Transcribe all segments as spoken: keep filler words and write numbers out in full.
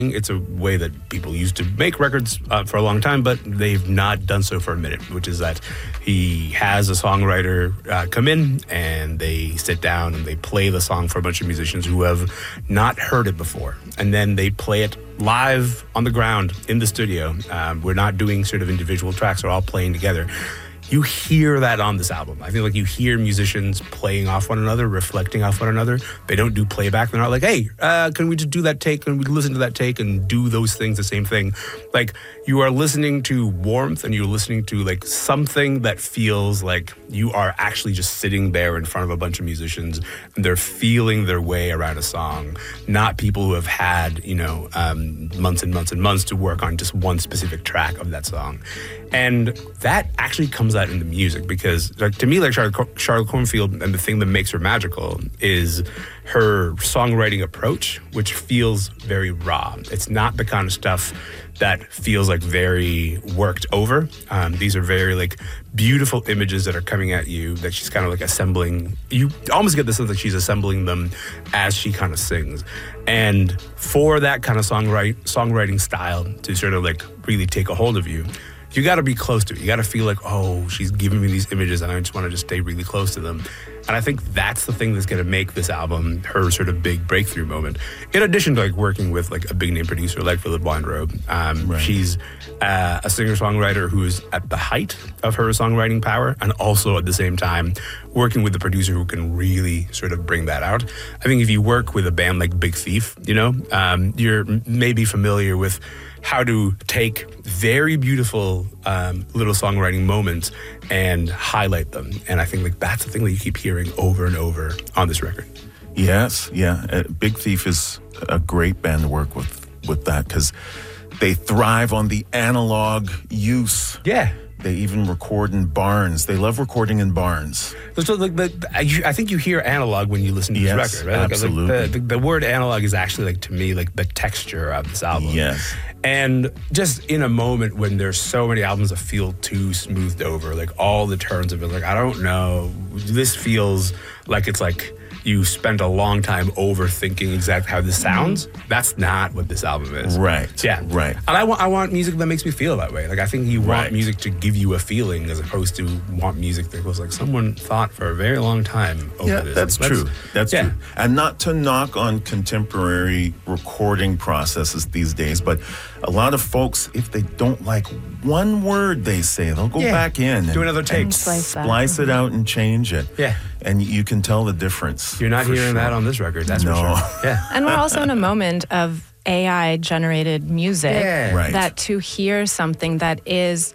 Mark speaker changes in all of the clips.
Speaker 1: It's a way that people used to make records uh, for a long time, but they've not done so for a minute, which is that he has a songwriter uh, come in and they sit down and they play the song for a bunch of musicians who have not heard it before. And then they play it live on the ground in the studio. Um, we're not doing sort of individual tracks, we're all playing together. You hear that on this album. I feel like you hear musicians playing off one another, reflecting off one another. They don't do playback. They're not like, hey, uh, can we just do that take? Can we listen to that take and do those things the same thing? Like, you are listening to warmth and you're listening to like something that feels like you are actually just sitting there in front of a bunch of musicians and they're feeling their way around a song, not people who have had, you know, um, months and months and months to work on just one specific track of that song. And that actually comes out in the music because, like, to me, like Charlotte, Charlotte Cornfield, and the thing that makes her magical is her songwriting approach, which feels very raw. It's not the kind of stuff that feels like very worked over. Um, these are very like beautiful images that are coming at you that she's kind of like assembling. You almost get the sense that she's assembling them as she kind of sings. And for that kind of songwrite, songwriting style to sort of like really take a hold of you, you got to be close to it. You got to feel like, oh, she's giving me these images and I just want to just stay really close to them. And I think that's the thing that's going to make this album her sort of big breakthrough moment. In addition to like working with like a big name producer like Philip Weinrobe, um, right. she's uh, a singer-songwriter who's at the height of her songwriting power and also at the same time working with the producer who can really sort of bring that out. I think if you work with a band like Big Thief, you know, um, you're maybe familiar with how to take very beautiful um, little songwriting moments and highlight them. And I think like that's the thing that you keep hearing over and over on this record.
Speaker 2: Yes, yeah. Uh, Big Thief is a great band to work with with that because they thrive on the analog use.
Speaker 1: Yeah.
Speaker 2: They even record in barns. They love recording in barns.
Speaker 1: So, like, the, I think you hear analog when you listen to
Speaker 2: yes,
Speaker 1: this record, right? Like,
Speaker 2: absolutely.
Speaker 1: Like the, the, the word analog is actually, like, to me, like the texture of this album.
Speaker 2: Yes.
Speaker 1: And just in a moment when there's so many albums that feel too smoothed over, like all the turns of it, like, I don't know, this feels like it's like you spent a long time overthinking exactly how this sounds. That's not what this album is.
Speaker 2: Right.
Speaker 1: Yeah.
Speaker 2: Right.
Speaker 1: And I want I want music that makes me feel that way. Like, I think you want
Speaker 2: right.
Speaker 1: music to give you a feeling as opposed to want music that goes like someone thought for a very long time over
Speaker 2: yeah,
Speaker 1: this.
Speaker 2: that's
Speaker 1: like,
Speaker 2: true. That's
Speaker 1: yeah.
Speaker 2: true. And not to knock on contemporary recording processes these days, but a lot of folks, if they don't like one word they say, they'll go
Speaker 1: yeah.
Speaker 2: back in and
Speaker 1: do another take,
Speaker 3: and slice,
Speaker 2: splice it out and change it.
Speaker 1: Yeah.
Speaker 2: And you can tell the difference.
Speaker 1: You're not hearing
Speaker 2: sure.
Speaker 1: that on this record, that's
Speaker 2: no.
Speaker 1: for sure. Yeah.
Speaker 3: And we're also in a moment of A I-generated music
Speaker 1: Yeah.
Speaker 2: Right.
Speaker 3: that to hear something that is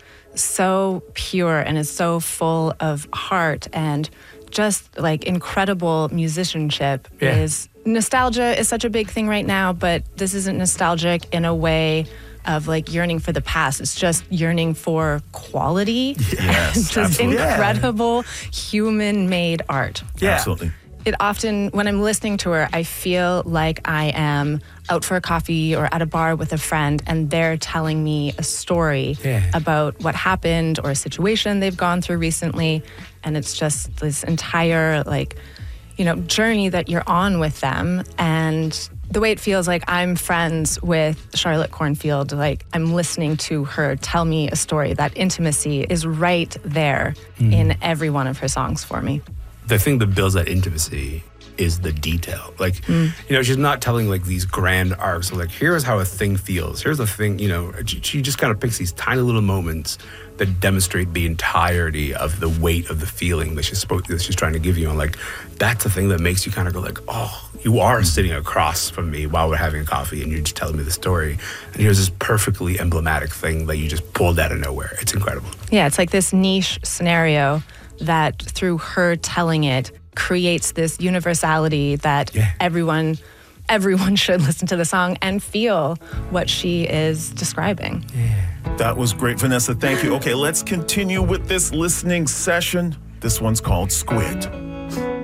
Speaker 3: so pure and is so full of heart and just like incredible musicianship
Speaker 1: Yeah.
Speaker 3: is nostalgia is such a big thing right now, but this isn't nostalgic in a way of like yearning for the past. It's just yearning for quality.
Speaker 2: Yes,
Speaker 3: just
Speaker 2: absolutely.
Speaker 3: incredible human-made art.
Speaker 1: Yeah.
Speaker 2: Absolutely.
Speaker 3: It often, when I'm listening to her, I feel like I am out for a coffee or at a bar with a friend and they're telling me a story
Speaker 1: Yeah.
Speaker 3: about what happened or a situation they've gone through recently. And it's just this entire, like, you know, journey that you're on with them. And the way it feels like I'm friends with Charlotte Cornfield, like I'm listening to her tell me a story. That intimacy is right there mm. in every one of her songs for me.
Speaker 1: The thing that builds that intimacy is the detail. Like, mm. you know, she's not telling like these grand arcs of like, here's how a thing feels. Here's the thing, you know, she, she just kind of picks these tiny little moments that demonstrate the entirety of the weight of the feeling that she's supposed that she's trying to give you. And like, that's the thing that makes you kind of go like, oh, you are sitting across from me while we're having a coffee and you're just telling me the story. And here's this perfectly emblematic thing that you just pulled out of nowhere. It's incredible.
Speaker 3: Yeah, it's like this niche scenario that through her telling it creates this universality that
Speaker 1: yeah.
Speaker 3: everyone everyone should listen to the song and feel what she is describing.
Speaker 1: Yeah.
Speaker 2: That was great, Vanessa. Thank you. Okay, let's continue with this listening session. This one's called Squid.